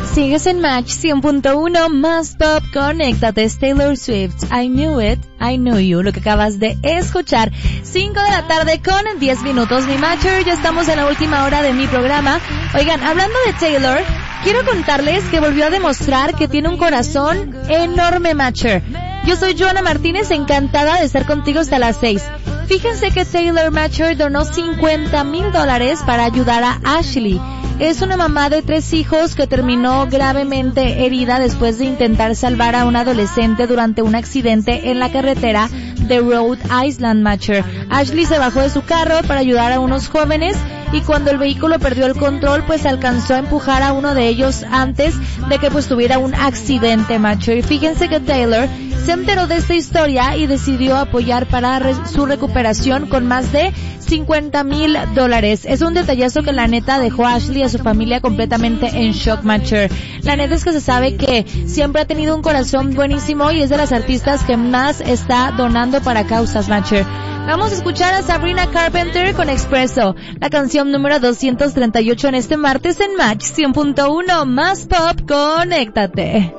Sigues en Match 100.1 más Pop. Conéctate, es Taylor Swift. I Knew It, I Knew You, lo que acabas de escuchar. 5 de la tarde con 10 minutos. Mi Matcher, ya estamos en la última hora de mi programa. Oigan, hablando de Taylor, quiero contarles que volvió a demostrar que tiene un corazón enorme, Matcher. Yo soy Joana Martínez, encantada de estar contigo hasta las 6. Fíjense que Taylor Matcher donó $50,000 para ayudar a Ashley. Es una mamá de 3 hijos que terminó gravemente herida después de intentar salvar a un adolescente durante un accidente en la carretera de Rhode Island, Matcher. Ashley se bajó de su carro para ayudar a unos jóvenes y cuando el vehículo perdió el control, pues alcanzó a empujar a uno de ellos antes de que pues tuviera un accidente, Matcher. Y fíjense que Taylor se enteró de esta historia y decidió apoyar para su recuperación con más de $50,000. Es un detallazo que la neta dejó a Ashley y a su familia completamente en shock, Matcher. La neta es que se sabe que siempre ha tenido un corazón buenísimo y es de las artistas que más está donando para causas, Matcher. Vamos a escuchar a Sabrina Carpenter con Expresso, la canción número 238 en este martes en Match 100.1 más Pop. Conéctate.